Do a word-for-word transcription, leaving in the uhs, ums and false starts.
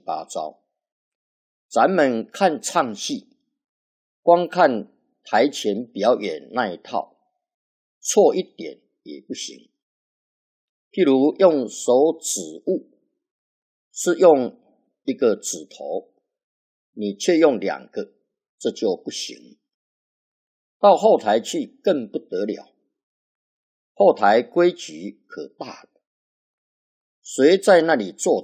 八糟。咱们看唱戏，光看台前表演那一套，错一点也不行。譬如用手指物，是用一个指头，你却用两个，这就不行。到后台去更不得了，后台规矩可大了，谁在那里做